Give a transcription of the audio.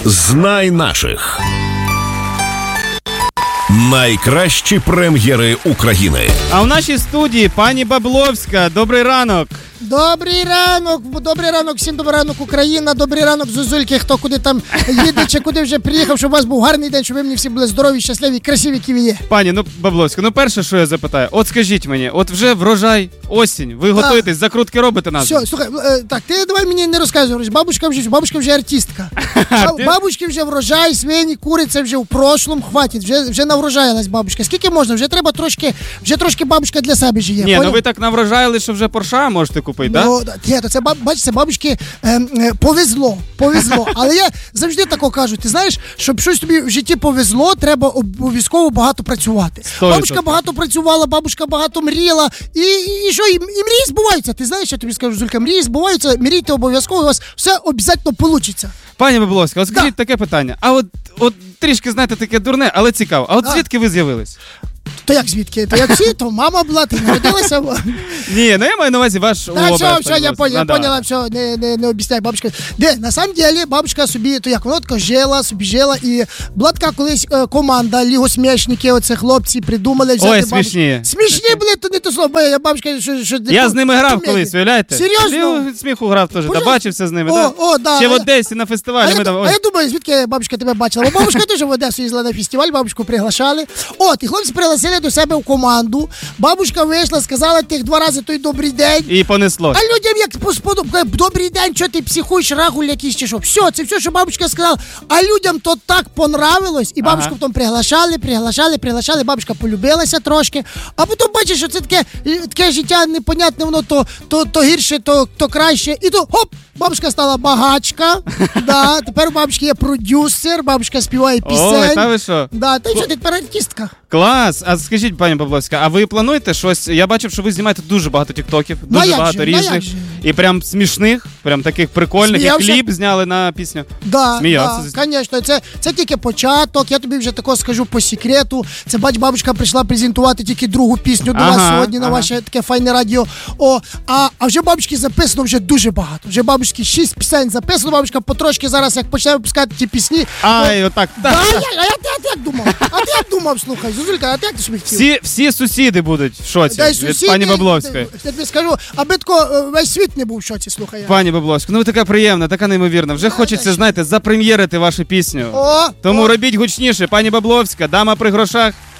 Знай наших. Найкращі прем'єри України. А в нашій студії пані Бабловська. Добрий ранок. Добрий ранок, всім добрий ранок, Україна, добрий ранок, зозульки, хто куди там їде, чи куди вже приїхав, щоб у вас був гарний день, щоб ви мені всі були здорові, щасливі, красиві, які ви є. Пані, Бабловська, перше, що я запитаю, от скажіть мені, от вже врожай, осінь, ви готуєтесь, закрутки робите нас? Все, слухай, так, ти давай мені не розказуєш, бабушка вже артистка. Бабушки вже врожай, свині, куриця вже в прошлому, хватить, вже наврожаялась бабушка. Скільки можна? Вже треба трошки бабушка для себе жиє. Ні, ви так наврожаяли, що вже Порша можете купити, так? Ні, то це, бачите, бабушки повезло. Але я завжди тако кажу, ти знаєш, щоб щось тобі в житті повезло, треба обов'язково багато працювати. Бабушка багато працювала, бабушка багато мріяла, і що, і мрії збуваються. Ти знаєш, я тобі скажу, Зулька, мрії збуваються, мрійте обов'язково, у вас все обов'язково получиться. Пані Бабловська, от скажіть таке питання, а от трішки, знаєте, таке дурне, але цікаво, а от звідки ви з'явились? То як звідки? То як всі, то мама була, ти народилася. Ні, я маю на увазі ваш образ. Так, все, я поняла, все, не об'ясняй, бабушка. На самом деле, бабушка собі, то як, вона така жила, і була така колись команда, лігосмішники, оце хлопці придумали взяти бабушку. Ой, смішні. Смішні були, то не то слово, я бабушка, що... Я з ними грав колись, уявляєте? Серйозно? Сміху грав теж, бачився з ними, так? Ще в Одесі на фестивалі. А я думаю, звідки бабушка тебе бачила? Бо бабушка теж в Одесу їздила на фестиваль, бабушку приглашали. І хлопці пригласили до себе в команду. Бабушка вийшла, сказала тих 2 рази той добрий день. І понеслось. А людям як сподобалось, добрий день, що ти психуєш, рагуль якийсь чи що. Все, це все, що бабушка сказала. А людям то так понравилось. І бабушку потім приглашали, бабушка полюбилася трошки. А потім бачиш, що це таке життя непонятне, воно то гірше, то краще. І то, хоп, бабушка стала багачка. Тепер у бабушки є продюсер, бабушка співає пісень. Ой, та ви що? Та й що, ти тепер артистка. Клас! А скажіть, пані Бабловська, а ви плануєте щось? Я бачив, що ви знімаєте дуже багато тіктоків, дуже багато різних. І прям смішних, прям таких прикольних, і кліп зняли на пісню. Сміявся. Звісно, це тільки початок, я тобі вже такого скажу по секрету. Це, бабушка прийшла презентувати тільки другу пісню до вас сьогодні на ваше таке файне радіо. А вже бабушки записано вже дуже багато. Вже бабушки 6 пісень записано, бабушка потрошки зараз, як почне випускати ті пісні. Отак. А ти як думав? Слухай, Зузулька, а ти як ти собі хотів? Всі сусіди будуть в шоці від пані Бабловської. Я тобі скажу, аби тако весь світ не був в шоці, слухай. Пані Бабловська, ви така приємна, така неймовірна. Вже хочеться, знаєте, запрем'єрити вашу пісню. Тому робіть гучніше. Пані Бабловська, дама при грошах.